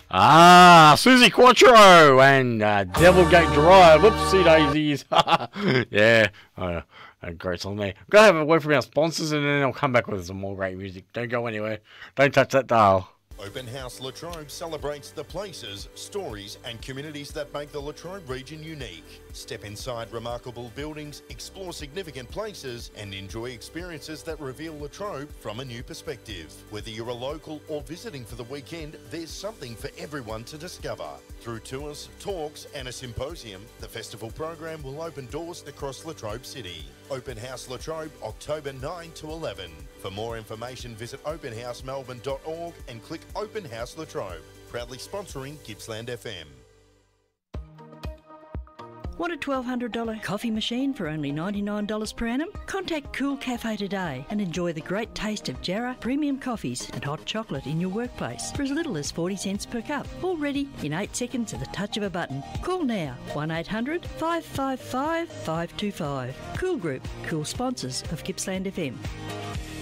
Ah, Susie Quattro and Devilgate Drive. Whoopsie daisies. Yeah. Great song there. Gotta have a word from our sponsors and then I'll come back with some more great music. Don't go anywhere. Don't touch that dial. Open House Latrobe celebrates the places, stories and communities that make the Latrobe region unique. Step inside remarkable buildings, explore significant places and enjoy experiences that reveal Latrobe from a new perspective. Whether you're a local or visiting for the weekend, there's something for everyone to discover. Through tours, talks and a symposium, the festival program will open doors across Latrobe City. Open House Latrobe, October 9 to 11. For more information, visit openhousemelbourne.org and click Open House Latrobe. Proudly sponsoring Gippsland FM. Want a $1,200 coffee machine for only $99 per annum? Contact Cool Cafe today and enjoy the great taste of Jarrah premium coffees and hot chocolate in your workplace for as little as 40 cents per cup. All ready in 8 seconds at the touch of a button. Call now 1800 555 525. Cool Group, cool sponsors of Gippsland FM.